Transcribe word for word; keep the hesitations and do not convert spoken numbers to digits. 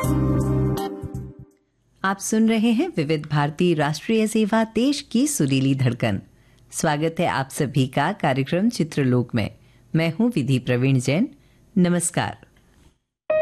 आप सुन रहे हैं विविध भारती राष्ट्रीय सेवा, देश की सुरीली धड़कन। स्वागत है आप सभी का कार्यक्रम चित्रलोक में। मैं हूं विधि प्रवीण जैन। नमस्कार।